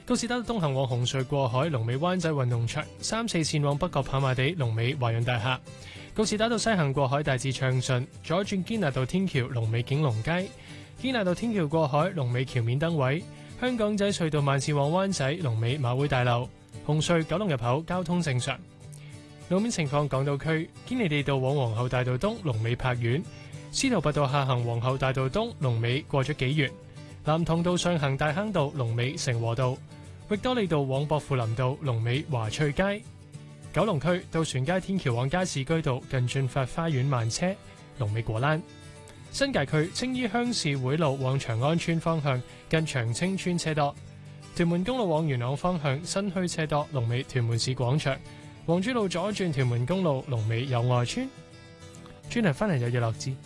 告士打道東行往紅隧過海，龍尾灣仔運動場；3、4線往北角跑馬地，龍尾華潤大廈。告士打道西行過海大致暢順，左轉堅拿道天橋，龍尾景隆街；堅拿道天橋過海，龍尾橋面燈位。香港仔隧道慢線往灣仔，龍尾馬會大樓。紅隧九龍入口交通正常。路面情況，港島區堅尼地道往皇后大道東，龍尾柏苑；司徒拔道下行皇后大道東，龍尾過咗紀元；南塘道上行大坑道，龍尾成和道；域多利道往薄扶林道，龍尾華翠街；九龍區渡船街天橋往加士居道近駿發花園慢車，龍尾果欄；新界區青衣鄉事會路往長安村方向近長青村車多；屯門公路往元朗方向新墟車多，龍尾屯門市廣場；黃珠路左轉屯門公路，龍尾友愛村。轉頭翻嚟有日落之。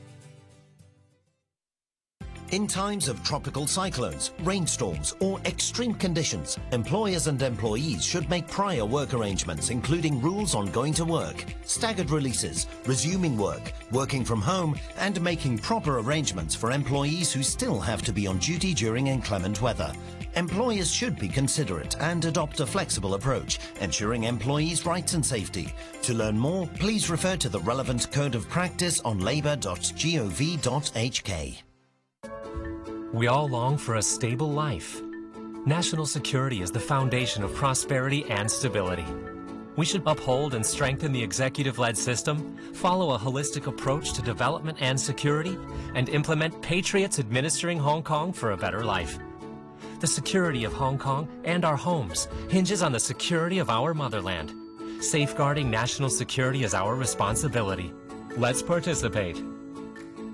In times of tropical cyclones, rainstorms, or extreme conditions, employers and employees should make prior work arrangements, including rules on going to work, staggered releases, resuming work, working from home, and making proper arrangements for employees who still have to be on duty during inclement weather. Employers should be considerate and adopt a flexible approach, ensuring employees' rights and safety. To learn more, please refer to the relevant code of practice on labour.gov.hk. We all long for a stable life. National security is the foundation of prosperity and stability. We should uphold and strengthen the executive-led system, follow a holistic approach to development and security, and implement patriots administering Hong Kong for a better life. The security of Hong Kong and our homes hinges on the security of our motherland. Safeguarding national security is our responsibility. Let's participate.